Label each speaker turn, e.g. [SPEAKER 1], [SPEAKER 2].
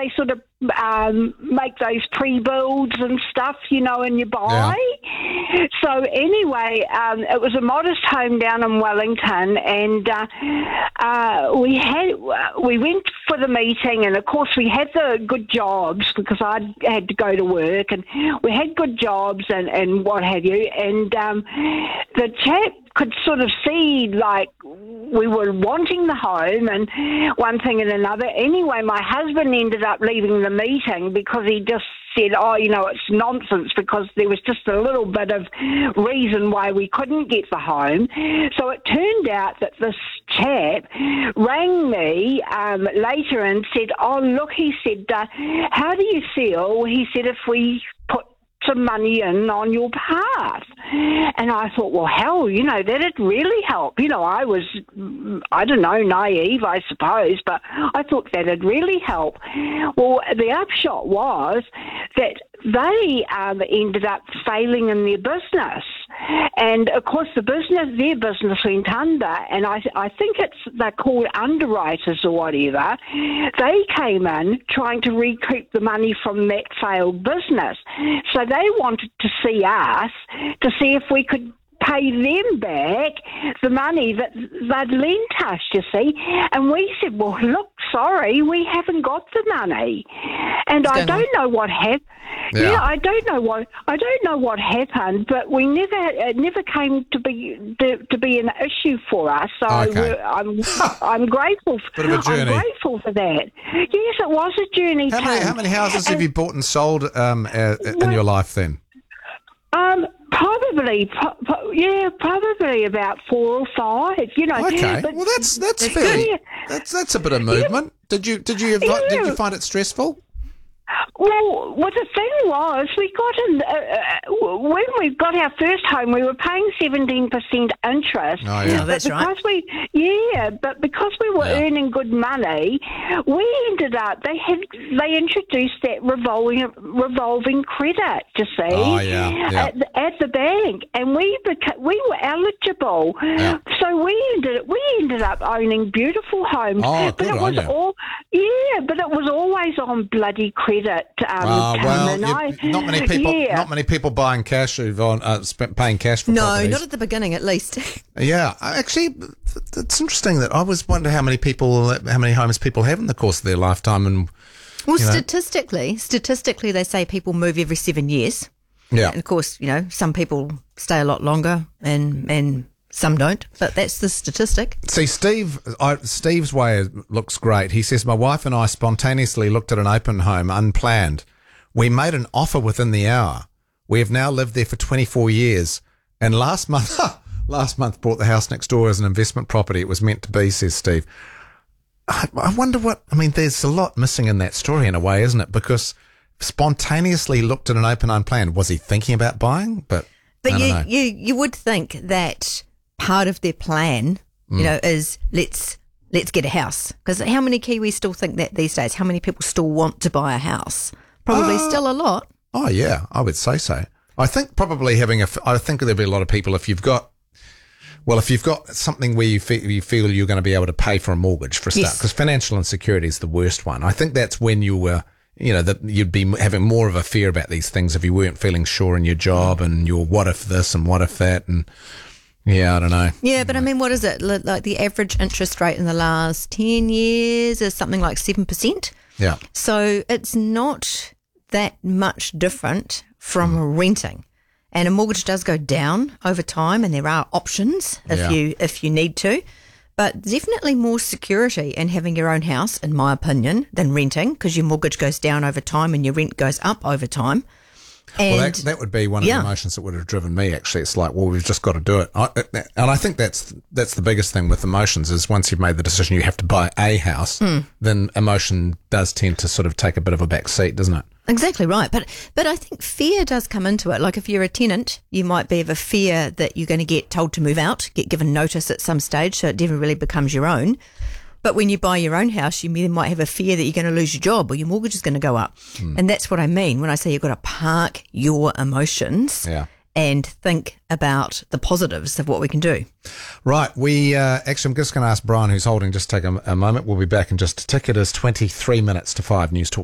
[SPEAKER 1] they sort of make those pre-builds and stuff, and you buy. Yeah. So anyway, it was a modest home down in Wellington, and we went for the meeting, and of course we had the good jobs because I had to go to work, and we had good jobs and what have you, and the chap could sort of see, like, we were wanting the home and one thing and another. Anyway, my husband ended up leaving the meeting because he just said, it's nonsense, because there was just a little bit of reason why we couldn't get the home. So it turned out that this chap rang me later and said, look, he said, how do you feel? He said, if we put some money in on your behalf. And I thought, well, hell, that'd really help. I was, I don't know, naive, I suppose, but I thought that'd really help. Well, the upshot was that they ended up failing in their business. And, of course, their business went under, and I think they're called underwriters or whatever. They came in trying to recoup the money from that failed business. So they wanted to see us to see if we could pay them back the money that they'd lent us, you see. And we said, well, look, sorry, we haven't got the money. And I don't know what happened. Yeah, I don't know what happened, but it never came to be an issue for us. So okay. I'm grateful.
[SPEAKER 2] Bit of a journey.
[SPEAKER 1] I'm grateful for that. Yes, it was a journey.
[SPEAKER 2] How many houses have you bought and sold in your life then?
[SPEAKER 1] Probably about 4 or 5.
[SPEAKER 2] Okay,
[SPEAKER 1] but
[SPEAKER 2] well that's fairly. That's a bit of movement. Yeah. Did you find it stressful?
[SPEAKER 1] Well, the thing was, we got in when we got our first home, we were paying 17% interest.
[SPEAKER 3] Oh, yeah, that's right.
[SPEAKER 1] But because we were earning good money, we ended up. They introduced that revolving credit. You see, at the bank, and we were eligible. Yeah. So we ended up owning beautiful homes.
[SPEAKER 2] Oh,
[SPEAKER 1] but it was but it was always on bloody credit.
[SPEAKER 2] Not many people buying cash who've paying cash for properties.
[SPEAKER 3] Not at the beginning, at least.
[SPEAKER 2] Yeah, actually, it's interesting that I always wonder how many homes people have in the course of their lifetime. And
[SPEAKER 3] statistically, they say people move every 7 years.
[SPEAKER 2] Yeah,
[SPEAKER 3] and of course, some people stay a lot longer, and some don't, but that's the statistic.
[SPEAKER 2] See, Steve's way looks great. He says, my wife and I spontaneously looked at an open home, unplanned. We made an offer within the hour. We have now lived there for 24 years. And last month bought the house next door as an investment property. It was meant to be, says Steve. I wonder there's a lot missing in that story in a way, isn't it? Because spontaneously looked at an open, unplanned. Was he thinking about buying? But
[SPEAKER 3] you would think that part of their plan, is let's get a house. Because how many Kiwis still think that these days? How many people still want to buy a house? Probably still a lot.
[SPEAKER 2] Oh yeah, I would say so. I think probably I think there'll be a lot of people if you've got something where you feel you're going to be able to pay for a mortgage for a start. Because financial insecurity is the worst one. I think that's when you were. That you'd be having more of a fear about these things if you weren't feeling sure in your job and your what if this and what if that and. Yeah, I don't know.
[SPEAKER 3] Yeah, but what is it? Like the average interest rate in the last 10 years is something like 7%.
[SPEAKER 2] Yeah. So
[SPEAKER 3] it's not that much different from renting. And a mortgage does go down over time, and there are options if you need to. But definitely more security in having your own house, in my opinion, than renting, because your mortgage goes down over time and your rent goes up over time.
[SPEAKER 2] And that would be one of the emotions that would have driven me, actually. It's like, well, we've just got to do it. And I think that's the biggest thing with emotions is once you've made the decision you have to buy a house, then emotion does tend to sort of take a bit of a back seat, doesn't it?
[SPEAKER 3] Exactly right. But I think fear does come into it. Like if you're a tenant, you might be of a fear that you're going to get told to move out, get given notice at some stage, so it never really becomes your own. But when you buy your own house, you might have a fear that you're going to lose your job or your mortgage is going to go up. And that's what I mean when I say you've got to park your emotions and think about the positives of what we can do.
[SPEAKER 2] Right. I'm just going to ask Brian, who's holding, just take a moment. We'll be back in just a tick. It is 23 minutes to 5 News Talk.